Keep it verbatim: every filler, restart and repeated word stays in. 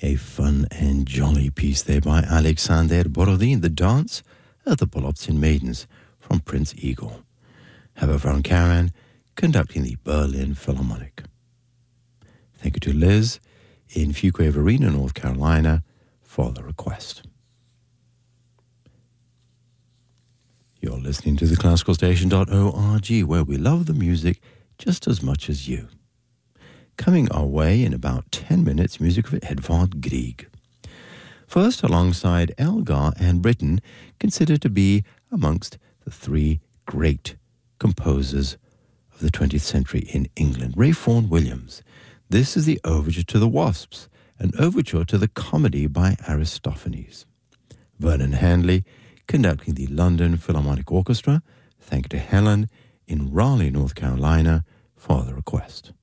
A fun and jolly piece there by Alexander Borodin, The Dance of the Poloptsin Maidens from Prince Igor. Heba von Karajan conducting the Berlin Philharmonic. Thank you to Liz in Fuquay-Varina, North Carolina for the request. You're listening to the classical station dot org, where we love the music just as much as you. Coming our way in about ten minutes, music of Edvard Grieg. First, alongside Elgar and Britten, considered to be amongst the three great composers of the twentieth century in England. Ray Vaughan Williams. This is the Overture to the Wasps, an overture to the comedy by Aristophanes. Vernon Handley conducting the London Philharmonic Orchestra. Thank you to Helen in Raleigh, North Carolina for the request.